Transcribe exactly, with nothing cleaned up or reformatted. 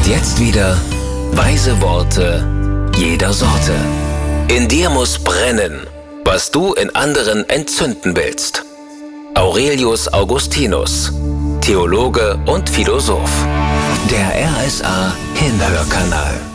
Und jetzt wieder weise Worte jeder Sorte. In dir muss brennen, was du in anderen entzünden willst. Aurelius Augustinus, Theologe und Philosoph. Der R S A Hinhörkanal.